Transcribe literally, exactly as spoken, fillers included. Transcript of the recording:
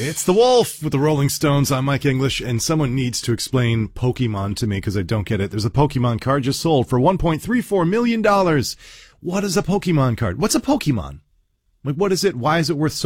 It's the Wolf with the Rolling Stones. I'm Mike English, and someone needs to explain Pokemon to me because I don't get it. There's a Pokemon card just sold for one point three four million dollars. What is a Pokemon card? What's a Pokemon? Like, what is it? Why is it worth so